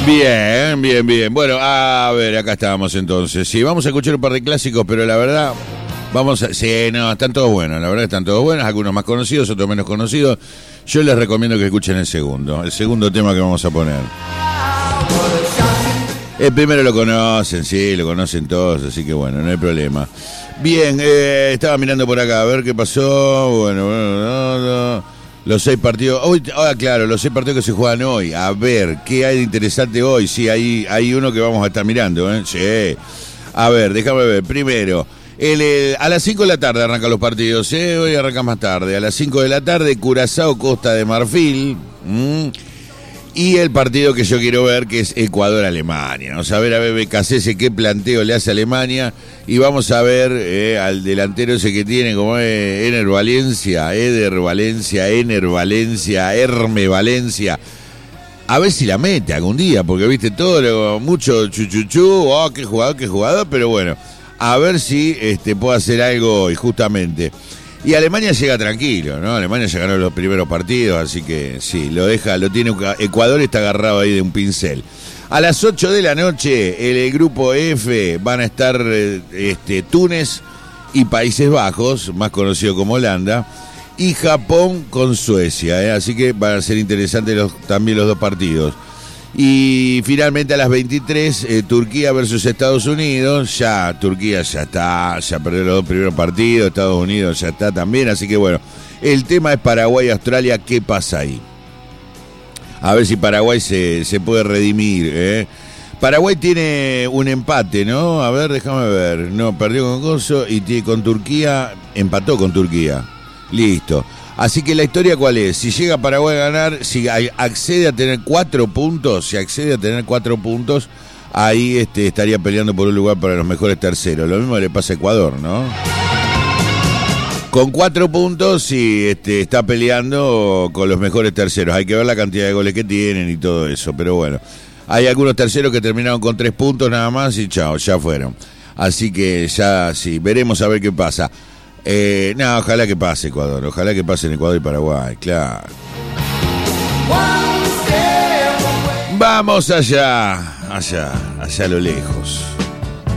Bien, bien, bien. Bueno, a ver, acá estábamos entonces. Sí, vamos a escuchar un par de clásicos, pero la verdad, vamos a... Sí, no, están todos buenos, la verdad están todos buenos, algunos más conocidos, otros menos conocidos. Yo les recomiendo que escuchen el segundo tema que vamos a poner. El primero lo conocen, sí, lo conocen todos, así que bueno, no hay problema. Bien, estaba mirando por acá, a ver qué pasó. Bueno, no. Los 6 partidos, hoy, claro, los 6 partidos que se juegan hoy. A ver, ¿qué hay de interesante hoy? Sí, hay uno que vamos a estar mirando, ¿eh? Sí. A ver, déjame ver. Primero, a las 5 de la tarde arrancan los partidos, ¿eh? Hoy arranca más tarde. A las 5 de la tarde, Curazao, Costa de Marfil. Y el partido que yo quiero ver, que es Ecuador-Alemania. Vamos a ver BKC qué planteo le hace a Alemania. Y vamos a ver al delantero ese que tiene, como es Eder Valencia, Herme Valencia. A ver si la mete algún día, porque viste todo, mucho chuchuchú, qué jugador, pero bueno, a ver si puede hacer algo hoy, justamente. Y Alemania llega tranquilo, ¿no? Alemania ya ganó los primeros partidos, así que sí, lo tiene. Ecuador está agarrado ahí de un pincel. A las 8 de la noche, el grupo F van a estar Túnez y Países Bajos, más conocido como Holanda, y Japón con Suecia, así que van a ser interesantes también los dos partidos. Y finalmente a las 23, Turquía versus Estados Unidos. Ya Turquía ya está, ya perdió los dos primeros partidos, Estados Unidos ya está también, así que bueno, el tema es Paraguay-Australia, ¿qué pasa ahí? A ver si Paraguay se puede redimir, Paraguay tiene un empate, ¿no? A ver, déjame ver. No, perdió con Gozo y con Turquía, empató con Turquía. Listo. Así que la historia, ¿cuál es? Si llega Paraguay a ganar, si accede a tener 4 puntos, ahí estaría peleando por un lugar para los mejores terceros. Lo mismo le pasa a Ecuador, ¿no? Con 4 puntos, sí, está peleando con los mejores terceros. Hay que ver la cantidad de goles que tienen y todo eso, pero bueno. Hay algunos terceros que terminaron con 3 puntos nada más y chao, ya fueron. Así que ya, sí, veremos a ver qué pasa. Ojalá que pase Ecuador, ojalá que pase en Ecuador y Paraguay, claro. Vamos allá a lo lejos.